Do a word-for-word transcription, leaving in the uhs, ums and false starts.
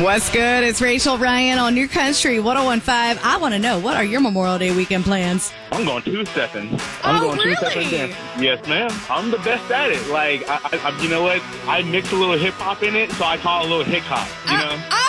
What's good? It's Rachel Ryan on New Country one oh one point five. I want to know, what are your Memorial Day weekend plans? I'm going two-stepping. I'm Oh, going really? two-stepping dance. Yes, ma'am. I'm the best at it. Like, I, I, you know what? I mix a little hip-hop in it, so I call it a little hip-hop, you know? I,